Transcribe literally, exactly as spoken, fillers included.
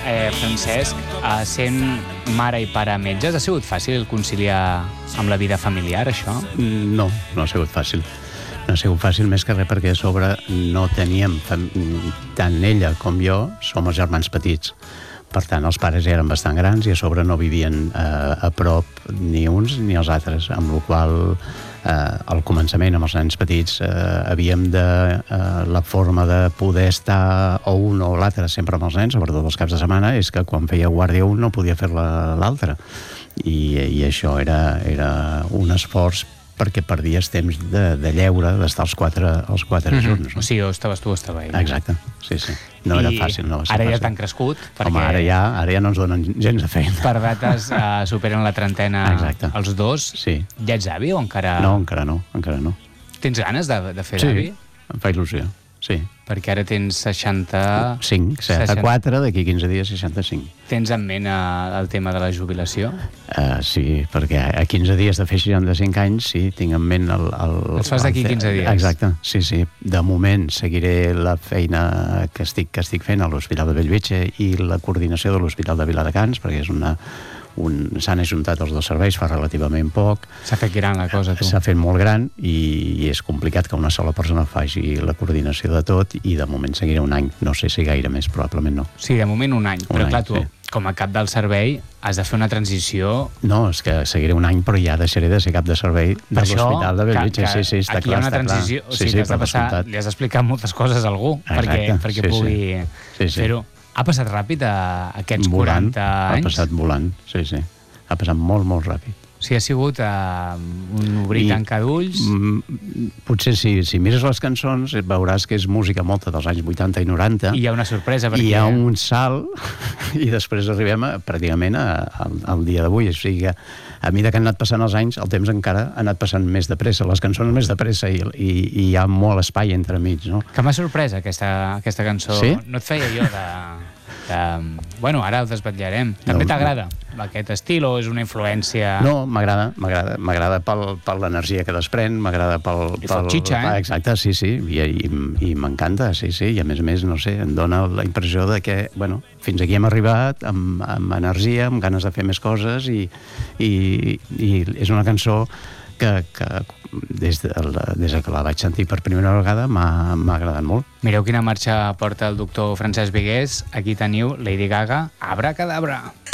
eh, Francesc, eh, sent mare i pare metges, ha sigut fàcil conciliar amb la vida familiar, això? No, no ha sigut fàcil. No ha sigut fàcil més que res perquè a sobre no teníem, tant ella com jo, som els germans petits. Per tant, els pares eren bastant grans i a sobre no vivien eh, a prop ni uns ni els altres, amb la qual eh, al començament, amb els nens petits, eh, havíem de... Eh, la forma de poder estar o un o l'altre sempre amb els nens, sobretot els caps de setmana, és que quan feia guàrdia un no podia fer-la l'altre. I, i això era, era un esforç perquè perdies temps de, de lleure, d'estar els quatre, els quatre mm-hmm. junts. No? O sigui, o estaves tu o estava ell. Exacte, sí, sí. No I era fàcil, no va ser ara fàcil. Ja t'han crescut, perquè... Home, ara ja, ara ja no ens donen gens de feina. Per dates eh, superen la trentena. Exacte. Els dos. Sí. Ja ets avi o encara... No, encara no, encara no. Tens ganes de, de fer sí, d'avi? Sí, em fa il·lusió, sí. Perquè ara tens seixanta... cinc, setanta-quatre, d'aquí quinze dies seixanta-cinc. Tens en ment eh, el tema de la jubilació? Uh, sí, perquè a quinze dies de fer seixanta-cinc anys, sí, tinc en ment el... el Els fas d'aquí quinze dies? Exacte, sí, sí. De moment seguiré la feina que estic, que estic fent a l'Hospital de Bellvitge i la coordinació de l'Hospital de Viladecans, perquè és una... Un, s'han ajuntat els dos serveis fa relativament poc. S'ha fet gran la cosa, tu. S'ha fet molt gran i, i és complicat que una sola persona faci la coordinació de tot i de moment seguiré un any. No sé si gaire més, probablement no. Sí, de moment un any. Un però any, clar, tu, sí. Com a cap del servei, has de fer una transició... No, és que seguiré un any, però ja deixaré de ser cap de servei de l'Hospital de Bellvitge. Sí, sí, està aquí clar, hi ha una transició, clar. o sigui, sí, sí, que has de passar, li has d'explicar moltes coses a algú Exacte, perquè, perquè sí, pugui sí. Sí, sí. fer-ho. Ha passat ràpid a aquests volant, quaranta anys? Ha passat volant, sí, sí. Ha passat molt, molt ràpid. O sigui, ha sigut uh, un obrir i tancar d'ulls? Mm, potser si, si mires les cançons veuràs que és música molta dels anys vuitanta i noranta. I hi ha una sorpresa, perquè... Hi ha un salt i després arribem a, pràcticament a, a, al dia d'avui. O sigui que a mesura que han anat passant els anys, el temps encara ha anat passant més de pressa, les cançons més de pressa i, i, i hi ha molt espai entremig, no? Que m'ha sorprès aquesta, aquesta cançó. Sí? No et feia jo de... Um, bueno, ara ho desvetllarem. També no, t'agrada no. aquest estil o és una influència... No, m'agrada, m'agrada, m'agrada pel, per l'energia que desprèn, m'agrada pel... I pel xitxa, eh? Exacte, sí, sí, i, i, i m'encanta, sí, sí, i a més a més, no sé, em dona la impressió de que, bueno, fins aquí hem arribat amb, amb energia, amb ganes de fer més coses i, i, i és una cançó que, que des, de la, des que la vaig sentir per primera vegada m'ha agradat molt. Mireu quina marxa porta el doctor Francesc Vigués. Aquí teniu Lady Gaga, Abracadabra.